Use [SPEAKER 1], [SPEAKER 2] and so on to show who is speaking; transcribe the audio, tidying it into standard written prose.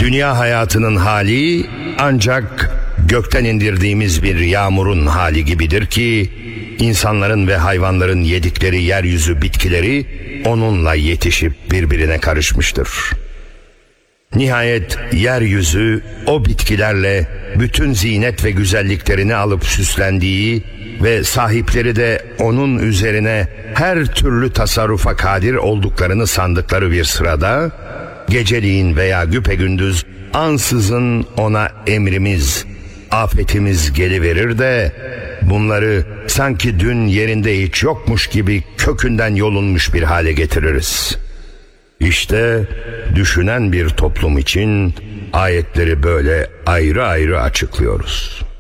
[SPEAKER 1] Dünya hayatının hali ancak gökten indirdiğimiz bir yağmurun hali gibidir ki, insanların ve hayvanların yedikleri yeryüzü bitkileri onunla yetişip birbirine karışmıştır. Nihayet yeryüzü o bitkilerle bütün zinet ve güzelliklerini alıp süslendiği ve sahipleri de onun üzerine her türlü tasarrufa kadir olduklarını sandıkları bir sırada, geceliğin veya güpegündüz ansızın ona emrimiz, afetimiz geliverir de bunları sanki dün yerinde hiç yokmuş gibi kökünden yolunmuş bir hale getiririz. İşte düşünen bir toplum için ayetleri böyle ayrı ayrı açıklıyoruz.